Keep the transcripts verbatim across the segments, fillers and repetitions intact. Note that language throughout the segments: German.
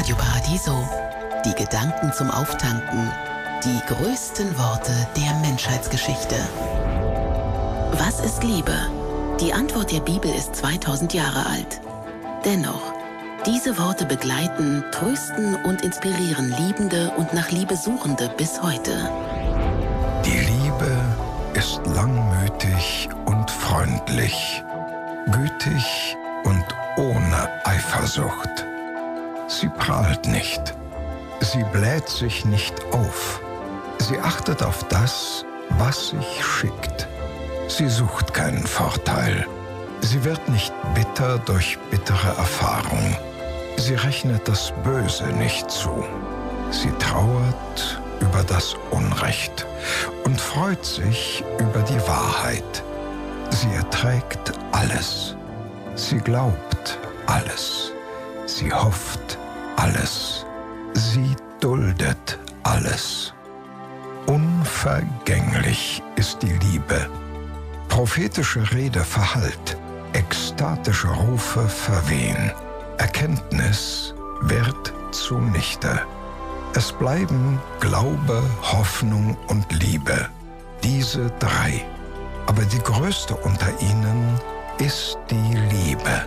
Radio Paradiso. Die Gedanken zum Auftanken. Die größten Worte der Menschheitsgeschichte. Was ist Liebe? Die Antwort der Bibel ist zweitausend Jahre alt. Dennoch, diese Worte begleiten, trösten und inspirieren Liebende und nach Liebe Suchende bis heute. Die Liebe ist langmütig und freundlich, gütig und ohne Eifersucht. Sie prahlt nicht. Sie bläht sich nicht auf. Sie achtet auf das, was sich schickt. Sie sucht keinen Vorteil. Sie wird nicht bitter durch bittere Erfahrung. Sie rechnet das Böse nicht zu. Sie trauert über das Unrecht und freut sich über die Wahrheit. Sie erträgt alles. Sie glaubt alles. Sie hofft alles. Sie duldet alles. Unvergänglich ist die Liebe. Prophetische Rede verhallt, ekstatische Rufe verwehen. Erkenntnis wird zunichte. Es bleiben Glaube, Hoffnung und Liebe. Diese drei. Aber die größte unter ihnen ist die Liebe.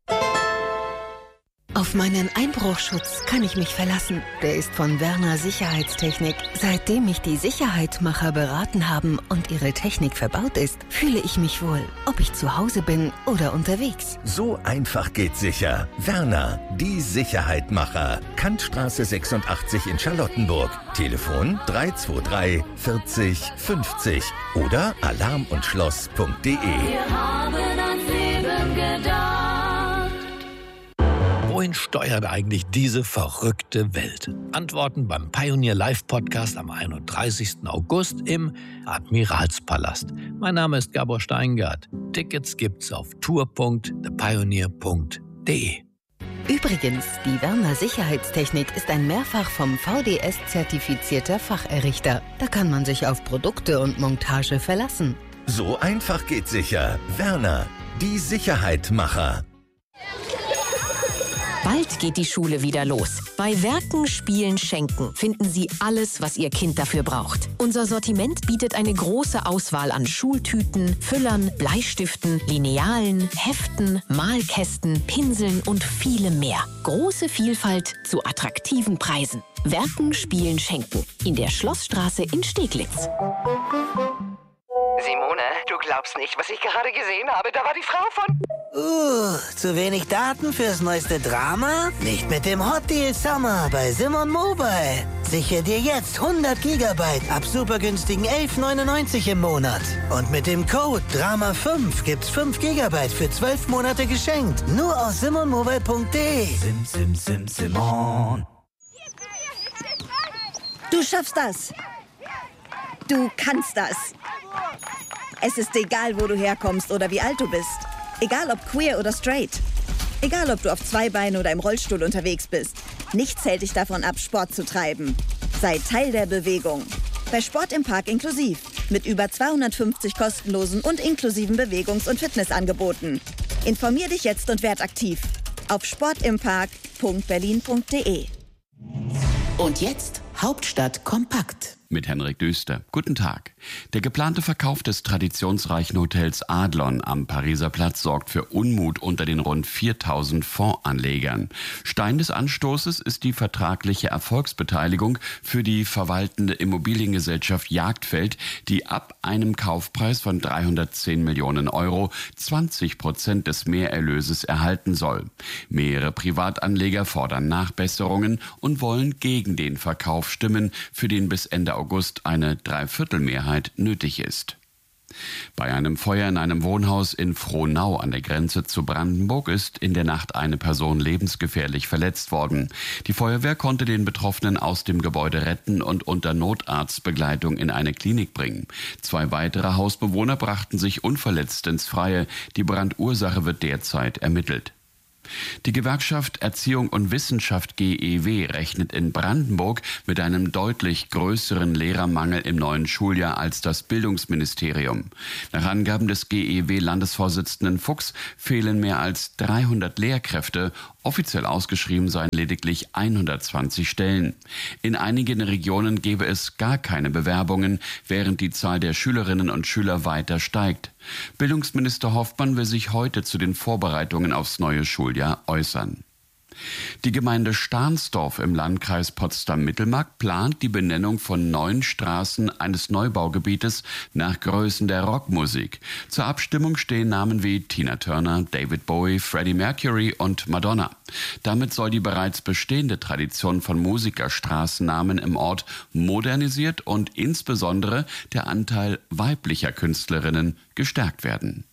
Auf meinen Einbruchschutz kann ich mich verlassen. Der ist von Werner Sicherheitstechnik. Seitdem mich die Sicherheitmacher beraten haben und ihre Technik verbaut ist, fühle ich mich wohl, ob ich zu Hause bin oder unterwegs. So einfach geht sicher. Werner, die Sicherheitmacher. Kantstraße sechsundachtzig in Charlottenburg. Telefon drei zwei drei vierzig fünfzig oder alarmundschloss punkt de. Wir haben ans Leben gedacht. Wohin steuert eigentlich diese verrückte Welt? Antworten beim Pioneer Live Podcast am einunddreißigsten August im Admiralspalast. Mein Name ist Gabor Steingart. Tickets gibt's auf tour punkt the pioneer punkt de. Übrigens, die Werner Sicherheitstechnik ist ein mehrfach vom V D S zertifizierter Facherrichter. Da kann man sich auf Produkte und Montage verlassen. So einfach geht sicher. Werner, die Sicherheitmacher. Bald geht die Schule wieder los. Bei Werken, Spielen, Schenken finden Sie alles, was Ihr Kind dafür braucht. Unser Sortiment bietet eine große Auswahl an Schultüten, Füllern, Bleistiften, Linealen, Heften, Malkästen, Pinseln und vielem mehr. Große Vielfalt zu attraktiven Preisen. Werken, Spielen, Schenken. In der Schlossstraße in Steglitz. Simone, du glaubst nicht, was ich gerade gesehen habe. Da war die Frau von... Uh, zu wenig Daten fürs neueste Drama? Nicht mit dem Hot Deal Summer bei Simon Mobile. Sichere dir jetzt hundert Gigabyte ab super günstigen elf neunundneunzig im Monat. Und mit dem Code Drama fünf gibt's fünf Gigabyte für zwölf Monate geschenkt. Nur auf simon mobile punkt de. Sim, sim, sim, Simon. Du schaffst das. Du kannst das. Es ist egal, wo du herkommst oder wie alt du bist. Egal ob queer oder straight. Egal ob du auf zwei Beinen oder im Rollstuhl unterwegs bist. Nichts hält dich davon ab, Sport zu treiben. Sei Teil der Bewegung. Bei Sport im Park inklusiv. Mit über zweihundertfünfzig kostenlosen und inklusiven Bewegungs- und Fitnessangeboten. Informier dich jetzt und werd aktiv. Auf sportimpark punkt berlin punkt de. Und jetzt Hauptstadt kompakt. Mit Henrik Düster. Guten Tag. Der geplante Verkauf des traditionsreichen Hotels Adlon am Pariser Platz sorgt für Unmut unter den rund viertausend Fondsanlegern. Stein des Anstoßes ist die vertragliche Erfolgsbeteiligung für die verwaltende Immobiliengesellschaft Jagdfeld, die ab einem Kaufpreis von dreihundertzehn Millionen Euro zwanzig Prozent des Mehrerlöses erhalten soll. Mehrere Privatanleger fordern Nachbesserungen und wollen gegen den Verkauf stimmen, für den bis Ende August eine Dreiviertelmehrheit nötig ist. Bei einem Feuer in einem Wohnhaus in Frohnau an der Grenze zu Brandenburg ist in der Nacht eine Person lebensgefährlich verletzt worden. Die Feuerwehr konnte den Betroffenen aus dem Gebäude retten und unter Notarztbegleitung in eine Klinik bringen. Zwei weitere Hausbewohner brachten sich unverletzt ins Freie. Die Brandursache wird derzeit ermittelt. Die Gewerkschaft Erziehung und Wissenschaft G E W rechnet in Brandenburg mit einem deutlich größeren Lehrermangel im neuen Schuljahr als das Bildungsministerium. Nach Angaben des G E W-Landesvorsitzenden Fuchs fehlen mehr als dreihundert Lehrkräfte Offiziell ausgeschrieben seien lediglich hundertzwanzig Stellen. In einigen Regionen gebe es gar keine Bewerbungen, während die Zahl der Schülerinnen und Schüler weiter steigt. Bildungsminister Hoffmann will sich heute zu den Vorbereitungen aufs neue Schuljahr äußern. Die Gemeinde Stahnsdorf im Landkreis Potsdam-Mittelmark plant die Benennung von neun Straßen eines Neubaugebietes nach Größen der Rockmusik. Zur Abstimmung stehen Namen wie Tina Turner, David Bowie, Freddie Mercury und Madonna. Damit soll die bereits bestehende Tradition von Musikerstraßennamen im Ort modernisiert und insbesondere der Anteil weiblicher Künstlerinnen gestärkt werden.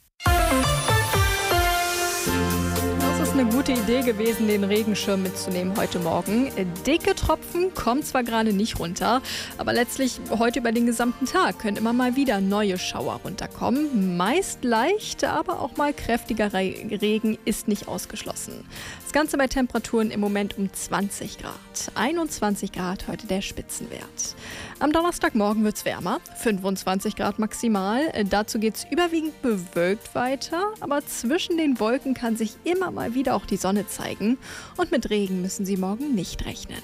Eine gute Idee gewesen, den Regenschirm mitzunehmen heute Morgen. Dicke Tropfen kommen zwar gerade nicht runter, aber letztlich heute über den gesamten Tag können immer mal wieder neue Schauer runterkommen. Meist leicht, aber auch mal kräftiger Regen ist nicht ausgeschlossen. Das Ganze bei Temperaturen im Moment um zwanzig Grad. einundzwanzig Grad heute der Spitzenwert. Am Donnerstagmorgen wird es wärmer, fünfundzwanzig Grad maximal. Dazu geht es überwiegend bewölkt weiter, aber zwischen den Wolken kann sich immer mal wieder auch die Sonne zeigen. Und mit Regen müssen Sie morgen nicht rechnen.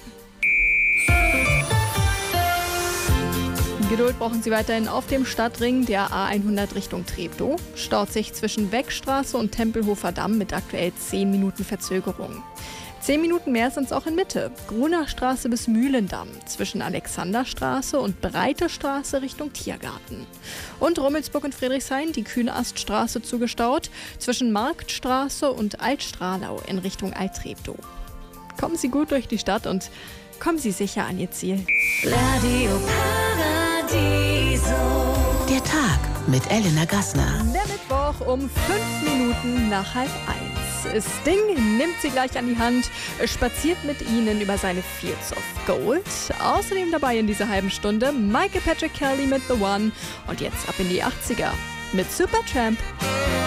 Geduld brauchen Sie weiterhin auf dem Stadtring der A hundert Richtung Treptow. Staut sich zwischen Weckstraße und Tempelhofer Damm mit aktuell zehn Minuten Verzögerung. Zehn Minuten mehr sind es auch in Mitte. Gruner Straße bis Mühlendamm, zwischen Alexanderstraße und Breite Straße Richtung Tiergarten. Und Rummelsburg und Friedrichshain, die Kühnaststraße zugestaut, zwischen Marktstraße und Altstrahlau in Richtung Alt-Treptow. Kommen Sie gut durch die Stadt und kommen Sie sicher an Ihr Ziel. Radio Paradiso. Der Tag mit Elena Gassner. Der Mittwoch um fünf Minuten nach halb eins. Sting nimmt sie gleich an die Hand, spaziert mit ihnen über seine Fields of Gold. Außerdem dabei in dieser halben Stunde Michael Patrick Kelly mit The One. Und jetzt ab in die achtziger mit Supertramp.